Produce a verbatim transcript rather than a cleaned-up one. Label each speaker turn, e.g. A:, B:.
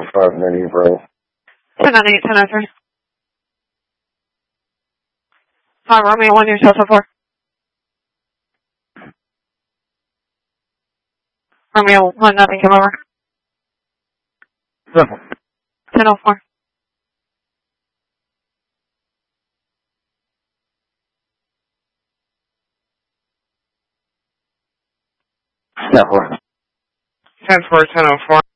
A: five ninety, bro.
B: ten ninety-eight, ten oh three. Hi, Romeo one, your social four. Romeo one, nothing, come over. ten oh four.
A: ten four.
C: ten four, ten oh four.